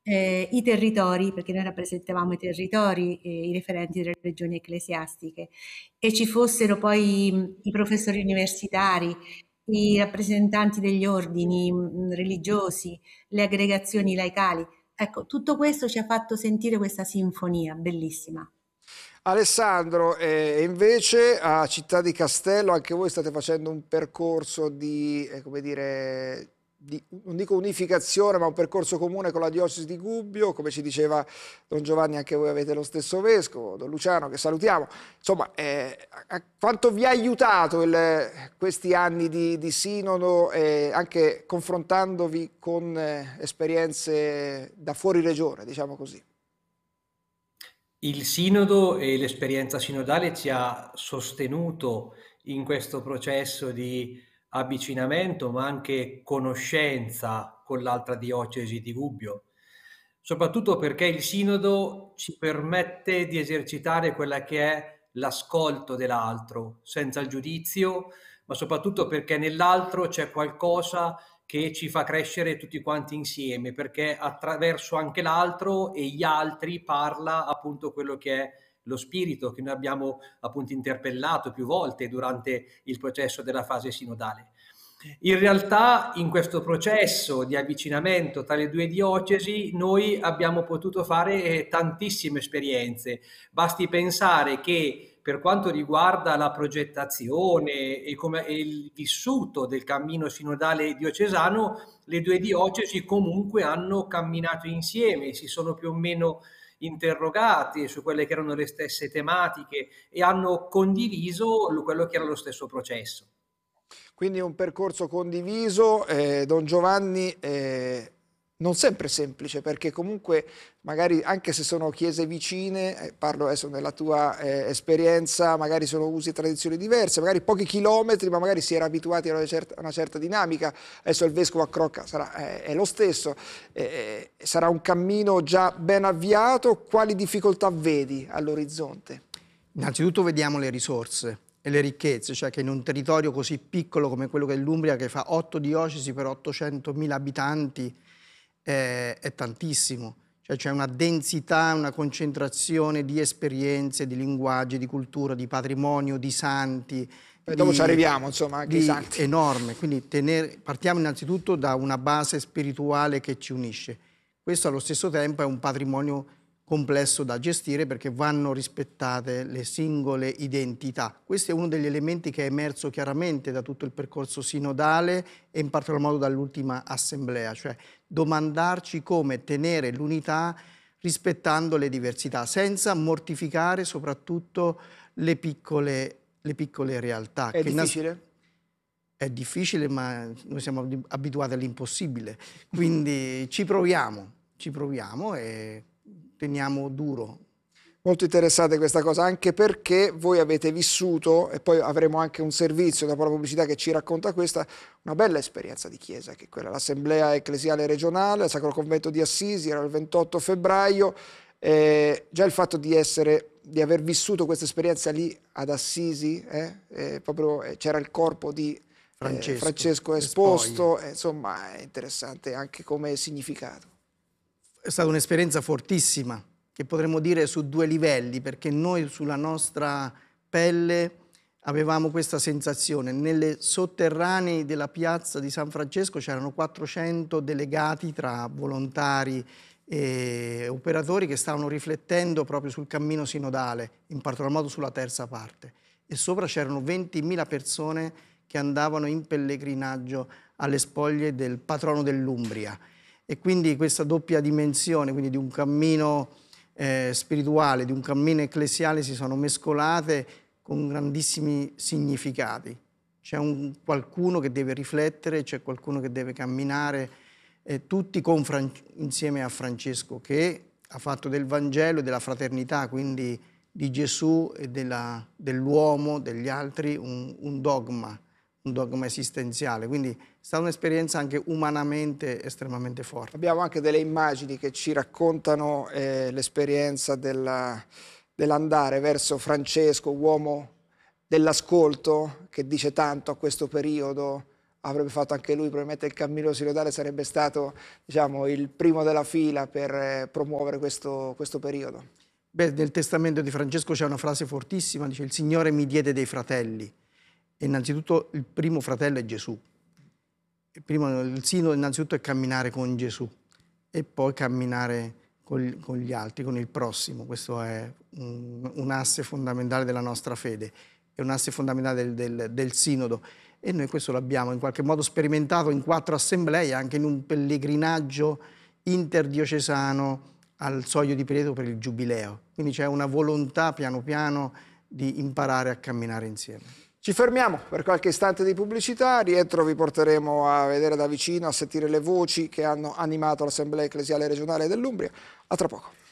i territori, perché noi rappresentavamo i territori, i referenti delle regioni ecclesiastiche, e ci fossero poi i professori universitari, i rappresentanti degli ordini religiosi, le aggregazioni laicali. Ecco, tutto questo ci ha fatto sentire questa sinfonia bellissima. Alessandro, invece a Città di Castello anche voi state facendo un percorso di, come dire, non dico unificazione, ma un percorso comune con la diocesi di Gubbio, come ci diceva Don Giovanni, anche voi avete lo stesso vescovo, Don Luciano, che salutiamo. Insomma, quanto vi ha aiutato questi anni di sinodo, anche confrontandovi con esperienze da fuori regione, diciamo così? Il sinodo e l'esperienza sinodale ci ha sostenuto in questo processo di avvicinamento, ma anche conoscenza con l'altra diocesi di Gubbio, soprattutto perché il sinodo ci permette di esercitare quella che è l'ascolto dell'altro, senza il giudizio, ma soprattutto perché nell'altro c'è qualcosa che ci fa crescere tutti quanti insieme, perché attraverso anche l'altro e gli altri parla appunto quello che è lo spirito che noi abbiamo appunto interpellato più volte durante il processo della fase sinodale. In realtà in questo processo di avvicinamento tra le due diocesi noi abbiamo potuto fare tantissime esperienze. Basti pensare che per quanto riguarda la progettazione e il vissuto del cammino sinodale diocesano, le due diocesi comunque hanno camminato insieme, si sono più o meno interrogati su quelle che erano le stesse tematiche e hanno condiviso quello che era lo stesso processo. Quindi un percorso condiviso, Don Giovanni, non sempre semplice, perché comunque magari anche se sono chiese vicine, parlo adesso nella tua esperienza, magari sono usi e tradizioni diverse, magari pochi chilometri, ma magari si era abituati a una certa dinamica. Adesso il vescovo a Crocca è lo stesso, sarà un cammino già ben avviato. Quali difficoltà vedi all'orizzonte? Innanzitutto vediamo le risorse e le ricchezze, cioè che in un territorio così piccolo come quello che è l'Umbria, che fa 8 diocesi per 800.000 abitanti, è tantissimo. Cioè c'è una densità, una concentrazione di esperienze, di linguaggi, di cultura, di patrimonio, di santi. Dopo ci arriviamo, insomma, anche i santi. Enorme, quindi partiamo innanzitutto da una base spirituale che ci unisce. Questo allo stesso tempo è un patrimonio complesso da gestire perché vanno rispettate le singole identità. Questo è uno degli elementi che è emerso chiaramente da tutto il percorso sinodale e in particolar modo dall'ultima assemblea, cioè domandarci come tenere l'unità rispettando le diversità, senza mortificare soprattutto le piccole realtà. È difficile? È difficile, ma noi siamo abituati all'impossibile, quindi ci proviamo e teniamo duro. Molto interessante questa cosa, anche perché voi avete vissuto, e poi avremo anche un servizio dopo la pubblicità che ci racconta questa, una bella esperienza di chiesa, che è quella l'Assemblea Ecclesiale Regionale, il Sacro Convento di Assisi, era il 28 febbraio, già il fatto di aver vissuto questa esperienza lì ad Assisi, proprio c'era il corpo di Francesco esposto, insomma è interessante anche come significato. È stata un'esperienza fortissima, che potremmo dire su 2 livelli, perché noi sulla nostra pelle avevamo questa sensazione. Nelle sotterranei della piazza di San Francesco c'erano 400 delegati tra volontari e operatori che stavano riflettendo proprio sul cammino sinodale, in particolar modo sulla terza parte. E sopra c'erano 20.000 persone che andavano in pellegrinaggio alle spoglie del patrono dell'Umbria. E quindi questa doppia dimensione, quindi di un cammino spirituale, di un cammino ecclesiale, si sono mescolate con grandissimi significati. C'è qualcuno che deve riflettere, c'è qualcuno che deve camminare, tutti insieme a Francesco, che ha fatto del Vangelo e della fraternità, quindi di Gesù e dell'uomo, degli altri, un dogma esistenziale, quindi è stata un'esperienza anche umanamente estremamente forte. Abbiamo anche delle immagini che ci raccontano l'esperienza dell'andare verso Francesco, uomo dell'ascolto, che dice tanto a questo periodo avrebbe fatto anche lui, probabilmente il cammino sinodale sarebbe stato, diciamo, il primo della fila per promuovere questo periodo. Beh, nel testamento di Francesco c'è una frase fortissima, dice: il Signore mi diede dei fratelli. E innanzitutto il primo fratello è Gesù. Il sinodo innanzitutto è camminare con Gesù e poi camminare con gli altri, con il prossimo. Questo è un asse fondamentale della nostra fede, è un asse fondamentale del sinodo, e noi questo l'abbiamo in qualche modo sperimentato in 4 assemblee, anche in un pellegrinaggio interdiocesano al Soglio di Pileto per il Giubileo. Quindi c'è una volontà piano piano di imparare a camminare insieme. Ci fermiamo per qualche istante di pubblicità, rientro vi porteremo a vedere da vicino, a sentire le voci che hanno animato l'Assemblea Ecclesiale Regionale dell'Umbria. A tra poco.